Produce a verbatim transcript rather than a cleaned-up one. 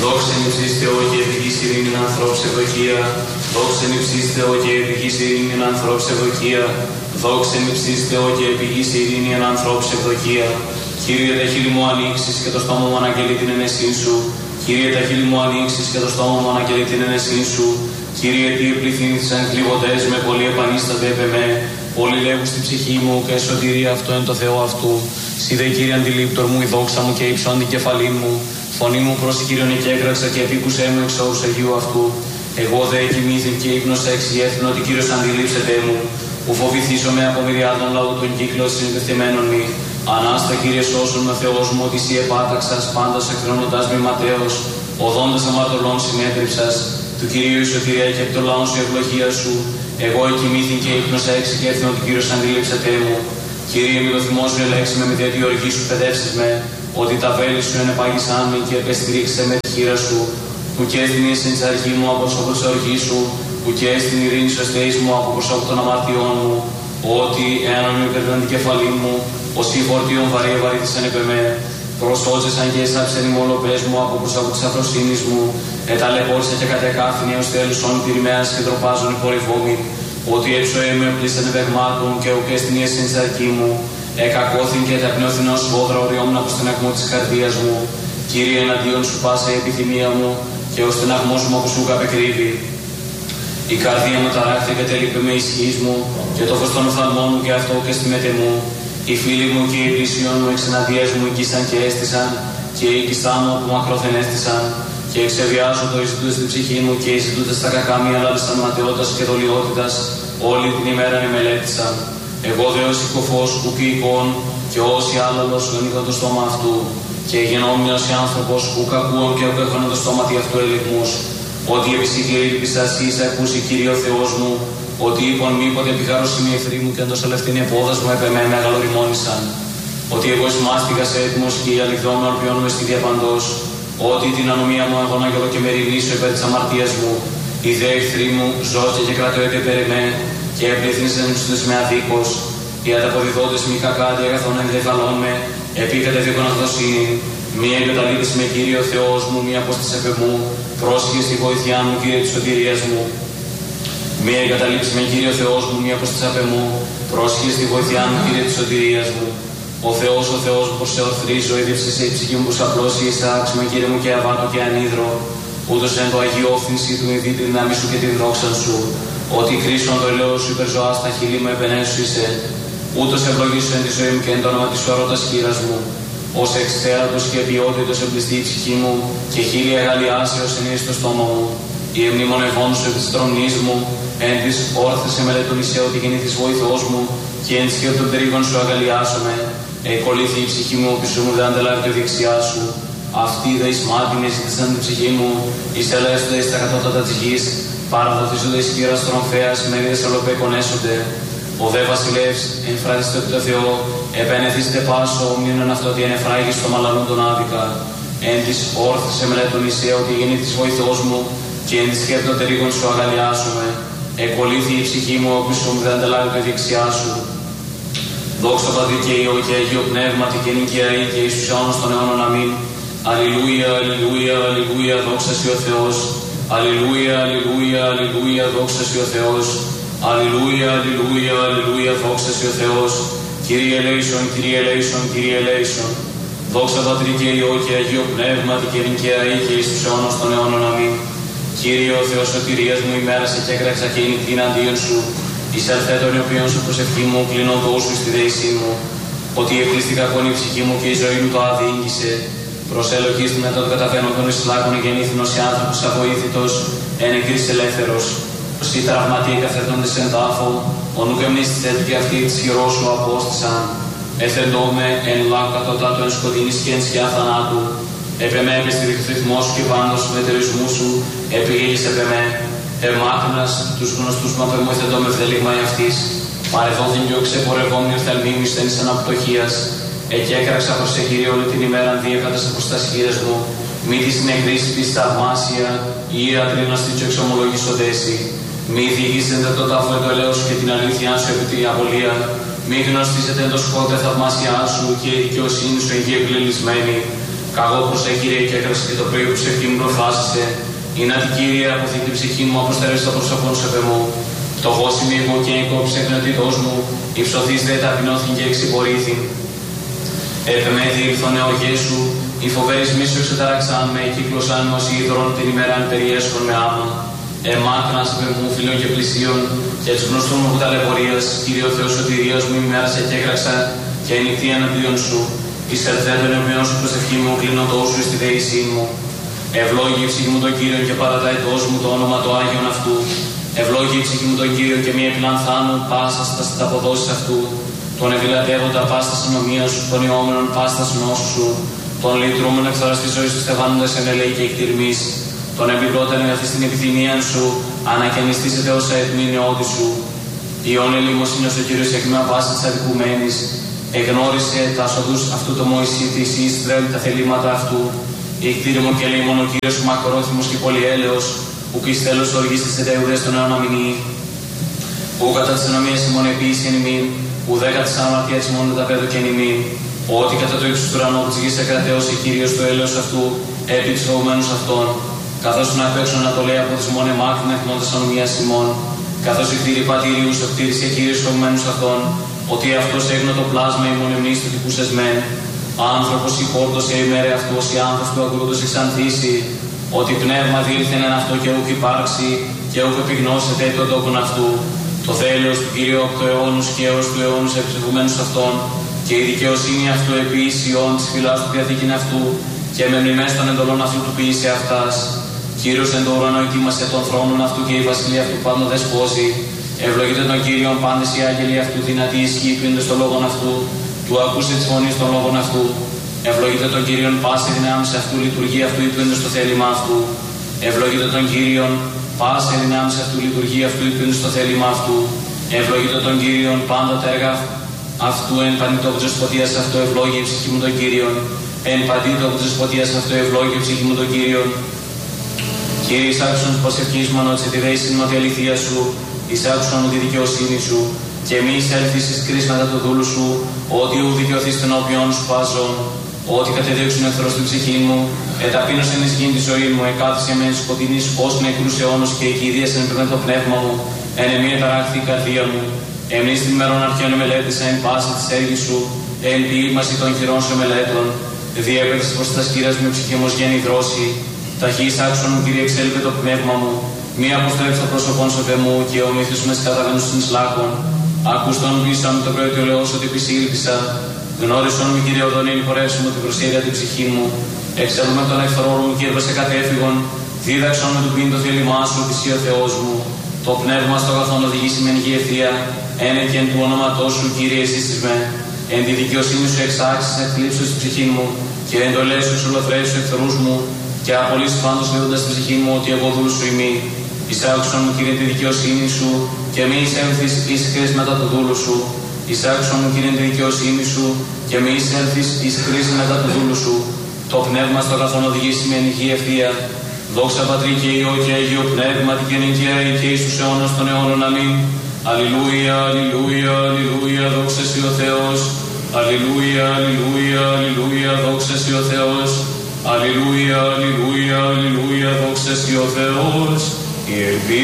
Δόξεν υψίς Θεό και επικής ειρήνην ανθρώπους ευδοκία. Δόξεν υψίς Θεό και επικής ειρήνην ανθρώπους ευδοκία. Δόξεν υψίς Θεό και επικής ειρήνην ανθρώπους ευδοκία. Κύριε, τα χείλη μου ανοίξεις και το στόμα μου αναγγελεί την ενεσήν σου. Κύριε, τα χείλη μου ανοίξεις και το στόμα μου αναγγελεί την ενεσήν σου. Κύριε, τι επληθύνθησαν κλιβωτές με πολύ επανίσταται επ' εμέ. Όλοι λέγουν στην ψυχή μου και σωτηρία αυτό είναι το Θεό αυτού. Σι δε Κύριε αντιλήπτορ μου, η δόξα μου και υψών την κεφαλή μου. Φωνή μου προς Κύριον εκέκραξα και επίκουσέ μου εξ όρους Αγίου αυτού. Εγώ δε κοιμήθην και ύπνος εξηγέθην ότι Κύριος αντιλήψετε μου. Ου φοβηθήσομαι από μυριάδων λαού των κύκλων συνεπευθυμένων μη. Ανάστα Κύριε σώσον με Θεός μου ότι σι επάταξας πάντας εκδρονωτάς μη ματέως. Οδόντας αμαρτωλών συνέτριψας. Του Κυρίου η σωτηρία και από το λαό σου ευλογία σου. Εγώ εκοιμήθην και ύπνοσα εξηγέθην ότι Κύριος αντιλήψετε μου. Κύριε, μη το θυμό σου ελέξουμε με διότι η οργή σου παιδεύσεις με. Ότι τα βέλη σου ενεπάγησαν με και επεστηρίξε με τη χείρα σου. Που και στην ίσιν της αρχή μου από προσώπου της οργής σου. Που και στην ειρήνη σου εστέης μου από προσώπου των αμαρτιών μου. Ότι εάν με υπερβαίνουν την κεφαλή μου, όσοι φορτίων βαρύ ευαρύθησαν επ' εμέ. Προσώτσεσαν και έσαψεν οι μολοπές μου από προσώπου της αφροσύνης μου. Εταλαιπώρησα και κατεκάθην έως τέλους όν πυρημαίας και τροπάζων υπορριβόμην. Ότι έψωε με πλήσανε παιγμάτων και ουκέ στην ίσιν της αρχή μου. Εκακώθην και ταπνιώθην ως βόδρα οριόμουν από στεναγμό της καρδίας μου. Κύριε, εναντίον σου πάσα η επιθυμία μου και ο στεναγμός μου από σου καπεκρύβει. Η καρδία μου ταράχθη και τέλειπε με ισχύς μου και το φως των οφθαλμών μου και αυτό και στη μέτε μου. Οι φίλοι μου και οι πλησίον μου εξ εναντίας μου οικίσαν και έστησαν και οι οικιστά μου που μακρόθεν έστησαν. Και εξεβιάζω το εισιτούτε στην ψυχή μου και οι εισιτούτε στα κακά μία λάλησαν ματαιότητας και δολιότητας. Όλη την ημέρα μελέτησαν. Εγώ δε ως οικοφός ουκ εικόν και όσοι άλλος δεν είχαν το στόμα αυτού. Και γεννόμουν ως άνθρωπος ουκ ακούων και ουκ έχοναν το στόμα τι αυτού ελιγμούς. Ότι επισύγει ελπίσα εις ακούσει Κύριε ο Θεός μου. Ότι είπον μήποτε επιχάρωσιν οι εχθροί μου και εντός ελευθύνη επόδας μου επ' εμέ μεγαλοριμόνησαν. Ότι εγώ εισμάστηκας έτοιμος και οι αληθόμοι ορπιώνουμε στη διαπαντός. Ότι την ανομία μου αγώνα και και μεριμνήσω υπέρ της αμαρτίας μου. Οι δε εχθροί μου ζώστε και κρατώετε υπέρ εμέ και επληθύνσαν τους με αδίκως. Οι ανταποδιδόντες μη κακάτι αγαθών ενδεφαλών με, επίκατε δικοναδοσύνη. Μία εγκαταλείπεις με Κύριε ο Θεός μου, μία απόστης επ' εμού, πρόσχε στη βοήθειά μου Κύριε της σωτηρίας μου. Μία εγκαταλείψη με Κύριε ο Θεός μου, μία αποστήσα απ' εμού, πρόσχε στη βοήθειά μου Κύριε της σωτηρίας μου. Ο Θεός, ο Θεός μου, πως σε ορθρίζω, είδεψε η ψυχή μου που σαπλώσει, εισάξ με Κύριε μου και αβάτω και ανίδρο. Ούτως εν το αγιόφθηνση του ειδεί τη δύναμη σου και τη δόξα σου. Ότι κρίσον το ελαιό σου υπερζωά στα χείλη μου επενέσου είσαι. Ούτως ευλογήσω εν τη ζωή μου και εν το όνομα της σου αρώτας χείρας μου. Ως εξθέατος και ποιότητος εμπληστεί η ψυχή μου και χείλη αγαλιάσεως εννοεί στο στόμα μου. Η εμνημονευών σου επί της τρομνής μου, εν της όρθισε μελέτων Ισαίου τη γεννήθης βοηθός μου και εν της χέρ των τρίγων σου αγαλιάσομαι. Εκολύθη η ψυχή μου, πίσω μου δεν αντελάβει το δεξιά σου. Αυτοί δε εις μάτινε ζήτησαν την ψυχή μου, εις ελέστονται εις τα κατώτατα της γης, παραδοθίζονται εις χείρας τρομφέας, μερίδες αλλοπέκων έσονται. Ο δε βασιλεύς, εμφράτιστε το Θεό, επένεθιστε πάσο, μείνον αυτό ότι ενεφράγει στο μαλανούν τον άδικα. Εν της όρθισε μελέτων Ισαίου ότι γίνει της βοηθός μου και εν της χέρ των τερίγων σου αγαλιάσουμε. Εκολύθη η ψυχή μου, πίσω μου δεν αντελάβει το δεξιά σου. Δόξα Πατρί και Υιό και Αγίο Πνεύματι και νικαίοι και εις τους αιώνας των αιώνων αμήν. Αλληλούια, αλληλούια, αλληλούια, δόξα σοι ο Θεός. Αλληλούια, αλληλούια, αλληλούια, δόξα σοι ο Θεός. Αλληλούια, αλληλούια, αλληλούια, δόξα σοι ο Θεός. Κύριε ελέησον, Κύριε ελέησον, Κύριε ελέησον. Δόξα Πατρί και Υιό και Αγίο Πνεύματι και νικαίοι και εις τους αιώνας των αιώνων αμήν. Κύριε ο Θεός σωτηρίας μου, ημέρασε και έκραξα και νυχτήν αντίον σου. Εισέλθε τον οποίον σου προσευχή μου, κλείνω το ούσου στη δέησή μου. Ότι εκλείστηκα κόνη η ψυχή μου και η ζωή μου το αδιήγησε. Προσέλογης μετά το καταβαίνον των Ισλάκων γεννήθην ως άνθρωπος αβοήθητος, εν εκκρίς ελεύθερος. Όσοι τραυματίε καθέτοντες εν τάφο, ο νουκ εμνίστητε και αυτοί της χειρός σου απόστησαν. Εθεντώ με εν λάκου κατωτάτου εν σκοτεινής και εν σκιά θανάτου. Επ' εμέ επιστηριχθρυθμό σου και πάντως του μετερισμού σου, επιγγείλεις επ' εμέ. Εμάκρυνας τους γνωστούς μα πεμού εθεντώ με βδελίγμα αυτής. Παρεδόθην και ο ξεπορευόμνη οφθαλμή μου στένης αναπτωχίας. Εκεί έκραξα προς σε Κύριε όλη την ημέρα διέφαντας από τα χείρες μου. Μη τη συνεκρίσεις πεις θαυμάσια, ή ιατροί να στήτσω εξομολογήσονται εσύ. Μη διηγήσετε το τάφο το ελέος σου και την αλήθεια σου επί την απολία. Μη γνωστίζετε το σκότε θαυμάσια σου και η δικαιοσύνη σου εκεί εγκλελισμένη. Καγώ προς σε Κύριε και έκρασε και το πρωί που ψυχή μου προφάσισε. Είναι ότι Κύριε αποθήκη την ψυχή μου, αποστέρεσε το πρόσωπό σου επ' εμού. Φτωχός είμαι εγώ και εγκόψε εκνεωτήτως μου, υψωθείς δε ταπεινώθην και εξυπορήθην. Επεμέθη ήλθον εωγέ σου, οι φοβέρεις μίσου εξετάραξαν με, κύκλωσαν με ως ίδρων την ημέραν περιέσχον με άμα. Εμάκρας με μου φιλών και πλησίων, και τους γνωστούν μου ταλαιπωρίας, Κύριε ο Θεός σωτηρίας μου, ημέρασε και έκραξα, και νυχτή εναντίον σου. Εισερθέτων εμπειών σου προσευχή μου, κλείνω το όσου στη δεησή μου. Ευλόγη η ψυχή μου τον Κύριο και παρατάει το όσο μου το όνομα το Άγιον αυτού. Ευλόγη η ψυχή μου τον Κύριο και μη επιλανθάνου πάσα στα αποδόσεις αυτού. Τον ευηλατεύοντα πάστα συνομία σου, τον ιόμενον πάστα νόσου σου. Τον λυτρούμενο εχθρά τη ζωή του στεφάνοντα εν ελέη και εκτιρμή. Τον εμπειρότερον αυτή στην επιθυμία σου, ανακαινιστήσετε όσα εθνή νεώτη σου. Ιών ελεημοσύνη ο Κύριο εκμέα πάστα τη αδικουμένη. Εγνώρισε τα οδούς αυτού το Μωυσή τη Ισραήλ τα θελήματα αυτού. Η κτήριμο και λέει μόνο ο Κύριος μακρόθυμος και πολυέλεος, που κι τέλος οργίστης ετέουδες των αιώνα μηνύ. Που κατά τις ανομίες ημών επίσης εν ημίν, που δέκα της αμαρτίας ημών τα πέδω και εν ημίν. Ότι κατά το ύψος του ουρανού της γης εκρατέωσε Κύριος το έλεος αυτού, επί τους φοβουμένους αυτών. Καθώς τον απ' έξω να το λέει από τις μόνοι μάκρυν εθμώντας ανομίας ημών. Καθώς η κτήρη πατήριους το κτήρισε Κύριος φοβουμένους αυτών, ότι αυτός έγινε το πλάσμα ημών εμείς του τυπούς εσμέν. Άνθρωπος υπόρτωσε ημέρε αυτού, ως οι άνθρωπος του ακρούτος εξανθήσει, ότι πνεύμα δήλθεν εν αυτό και ούκ υπάρξει, και ούκ επιγνώσεται τον τόκον αυτού. Το θέλεος του Κυρίου από το αιώνους και έως του αιώνους επιθυμουμένους αυτών, και η δικαιοσύνη αυτού επί ιών της φυλάς του διαθήκην αυτού, και με μνημές των εντολών αυτού του ποιήσε αυτάς. Κύριος εν το ουρανό ετοίμασε των θρόνων αυτού και η βασιλεία αυτού πάντων δεσπόζει. Ευλογείται τον Κύριον πάντες οι άγγελοι αυτού, δυνατοί ισχύοι πίνοντες των λόγων αυτού. Του ακούσε τη φωνή των λόγων αυτού. Ευλογείται τον Κύριον πάση δυνάμει αυτού, λειτουργία αυτού, υπήρντο στο θέλημα αυτού. Ευλογείται τον Κύριον πάση δυνάμει αυτού, λειτουργία αυτού, υπήρντο στο θέλημα αυτού. Ευλογείται τον Κύριον πάντα τα έργα αυτού, εν παντή το δεσποτεία αυτό, ευλόγη η ψυχή μου τον Κύριον. Εν παντή το δεσποτεία αυτό, ευλόγη η ψυχή μου τον Κύριον. Κύριε, εισάξον προσευχή μου, ότι τη δέηση είναι ότι αληθεία σου, εισάξον τη δικαιοσύνη σου. Και μη εισέλθεις εις κρίς μετά το δούλου σου, ότι ου δικαιωθείς τον όποιον σου πάζων, ότι κατεδίωξουν εχθρός την ψυχή μου, εταπείνωσεν εις γήν τη ζωή μου, εκάθισε με σκοτεινής φως νεκρούς αιώνους και εκειδίασεν πριν το πνεύμα μου, εν εμή εταράχθη η καρδία μου. Εμείς την ημερών αρχαίων μελέτησα εν πάση της έργης σου, εν ποιήμαση των χειρών σου μελέτων, διέπρεξες προς τα σκύρας με ψυχή μου γέννη δρόση, ταχύς άξον μου Κύριε εξέλιπε το πνεύμα μου, μη αποστρέψει το πρόσωπον σου Θεέ μου και ομήθους με σκαταβαίνους των σλάκων. Ακούστον πίσω με το πρωί του λαός ότι επισήλπισα. Γνώρισον με Κύριε οδονήν πορεύσουμε την προσήρια την ψυχή μου. Εξελούμε τον εχθρό μου και σε κατέφυγον. Δίδαξον με του πίν το θέλημά σου, ότι ο Θεός μου. Το πνεύμα στο αγαθόν οδηγήσει με ενηγή ευθεία. Ένε και εν του όνοματός σου, Κύριε, εσύσεις με. Εν τη δικαιοσύνη σου εξάξεις εκκλήψου στην ψυχή μου. Και εντολές σου εξολοθρέσεις σου εχθρούς μου. Και απολύσεις πάντως λέγοντας στην ψυχή μου ότι εγώ δούλου σου ημί. Εισάξον μου Κύριε τη δικαιοσύνη σου και μη εισέλθεις εις κρίση μετά το δούλου σου. Εισάξον μου Κύριε τη δικαιοσύνη σου και μη εισέλθεις εις κρίση μετά το δούλου σου. Το πνεύμα στο αγαθόν οδηγήσει με ενηγή ευθεία. Δόξα Πατρί και Υιό και Αγίο Πνεύματι και νικαία και εις τους αιώνας των αιώνων. Αμήν. Αλληλούια, αλληλούια, αλληλούια, δόξα σοι ο Θεός. Αλληλούια, αλληλούια, αλληλούια, δόξα σοι ο Θεός. Αλληλούια, αλληλούια, αλληλούια, δόξα σοι ο Θεός. Η ελπίδα